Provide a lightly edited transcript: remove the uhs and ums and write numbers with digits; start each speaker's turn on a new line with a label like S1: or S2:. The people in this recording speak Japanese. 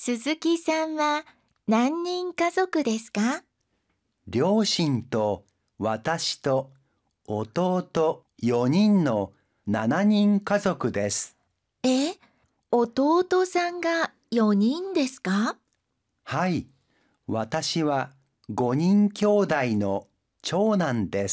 S1: 鈴木さんは何人家族ですか？
S2: 両親と私と弟4人の7人家族です。
S1: 弟さんが4人ですか？
S2: はい、私は5人兄弟の長男です。